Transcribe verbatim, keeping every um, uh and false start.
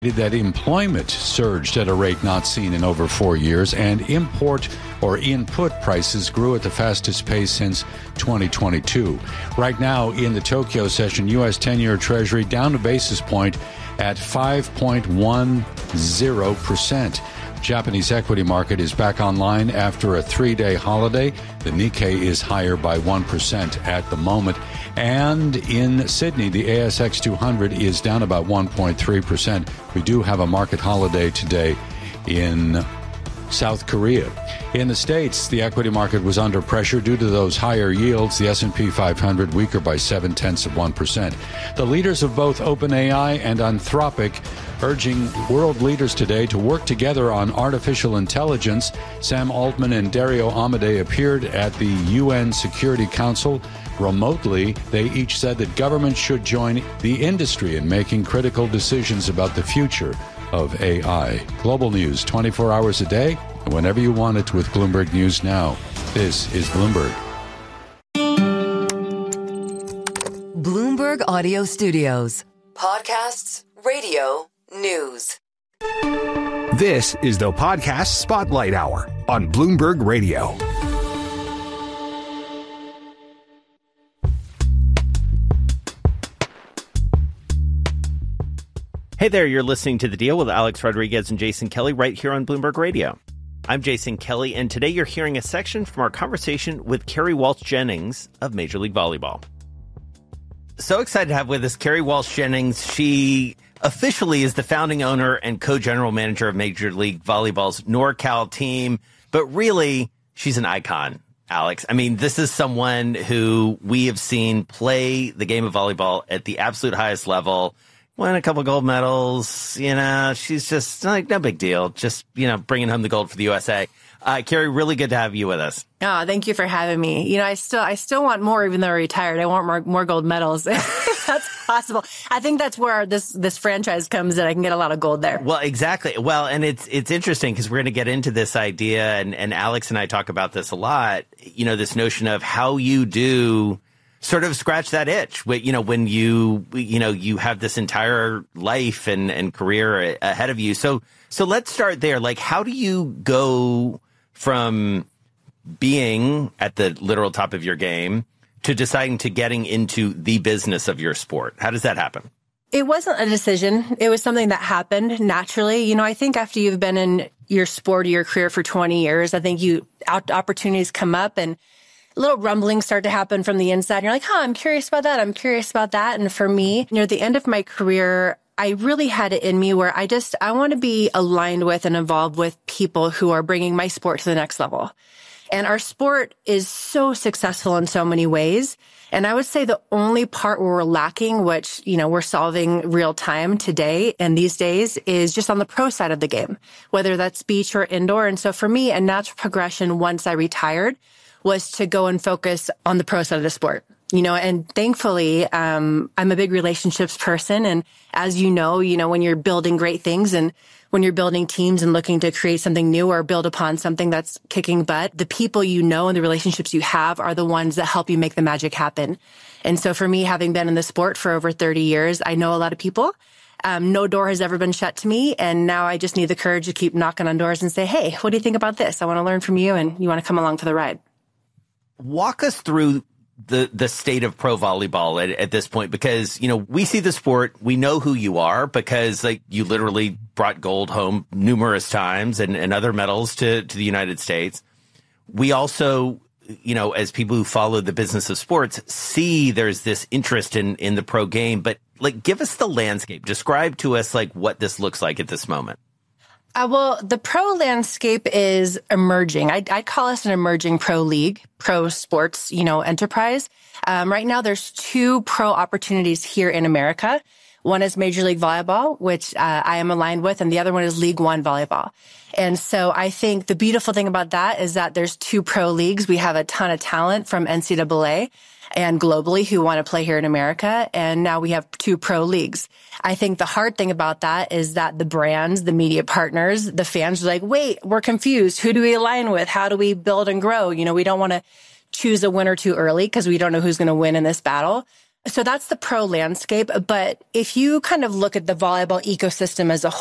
that employment surged at a rate not seen in over four years, and import or input prices grew at the fastest pace since twenty twenty-two. Right now, in the Tokyo session, U S ten-year Treasury down a basis point at five point one zero percent. Japanese equity market is back online after a three-day holiday. The Nikkei is higher by one percent at the moment. And in Sydney, the A S X two hundred is down about one point three percent. We do have a market holiday today in South Korea. In the States, the equity market was under pressure due to those higher yields. The S and P five hundred weaker by seven tenths of one percent. The leaders of both OpenAI and Anthropic urging world leaders today to work together on artificial intelligence. Sam Altman and Dario Amodei appeared at the U N Security Council remotely. They each said that governments should join the industry in making critical decisions about the future of A I. Global news twenty-four hours a day, and whenever you want it with Bloomberg News Now. This is Bloomberg. Bloomberg Audio Studios. Podcasts, radio, news. This is the Podcast Spotlight Hour on Bloomberg Radio. Hey there, you're listening to The Deal with Alex Rodriguez and Jason Kelly right here on Bloomberg Radio. I'm Jason Kelly, and today you're hearing a section from our conversation with Kerri Walsh Jennings of Major League Volleyball. So excited to have with us Kerri Walsh Jennings. She officially is the founding owner and co-general manager of Major League Volleyball's NorCal team, but really, she's an icon, Alex. I mean, this is someone who we have seen play the game of volleyball at the absolute highest level, won a couple gold medals. You know, she's just like, no big deal. Just, you know, bringing home the gold for the U S A. Uh, Kerri, really good to have you with us. Oh, thank you for having me. You know, I still, I still want more, even though I'm retired. I want more, more gold medals. If that's possible. I think that's where this, this franchise comes in. I can get a lot of gold there. Well, exactly. Well, and it's, it's interesting because we're going to get into this idea, and, and Alex and I talk about this a lot. You know, this notion of how you do sort of scratch that itch. You know, when you, you know, you have this entire life and, and career ahead of you. So, so let's start there. Like, how do you go from being at the literal top of your game to deciding to getting into the business of your sport? How does that happen? It wasn't a decision. It was something that happened naturally. You know, I think after you've been in your sport or your career for twenty years, I think you opportunities come up and little rumblings start to happen from the inside. And you're like, huh, I'm curious about that. I'm curious about that. And for me, near the end of my career, I really had it in me where I just, I want to be aligned with and involved with people who are bringing my sport to the next level. And our sport is so successful in so many ways. And I would say the only part where we're lacking, which, you know, we're solving real time today and these days, is just on the pro side of the game, whether that's beach or indoor. And so for me, a natural progression once I retired was to go and focus on the pro side of the sport. You know, and thankfully, um, I'm a big relationships person. And as you know, you know, when you're building great things and when you're building teams and looking to create something new or build upon something that's kicking butt, the people you know and the relationships you have are the ones that help you make the magic happen. And so for me, having been in the sport for over thirty years, I know a lot of people. Um, no door has ever been shut to me. And now I just need the courage to keep knocking on doors and say, hey, what do you think about this? I want to learn from you and you want to come along for the ride. Walk us through the the state of pro volleyball at, at this point, because, you know, we see the sport, we know who you are because, like, you literally brought gold home numerous times and, and other medals to, to the United States. We also, you know, as people who follow the business of sports, see there's this interest in, in the pro game. But, like, give us the landscape. Describe to us, like, what this looks like at this moment. Uh, well, the pro landscape is emerging. I, I call us an emerging pro league, pro sports, you know, enterprise. Um, right now, there's two pro opportunities here in America. One is Major League Volleyball, which uh, I am aligned with, and the other one is League One Volleyball. And so I think the beautiful thing about that is that there's two pro leagues. We have a ton of talent from N C double A and globally who want to play here in America. And now we have two pro leagues. I think the hard thing about that is that the brands, the media partners, the fans are like, wait, we're confused. Who do we align with? How do we build and grow? You know, we don't want to choose a winner too early because we don't know who's going to win in this battle. So that's the pro landscape. But if you kind of look at the volleyball ecosystem as a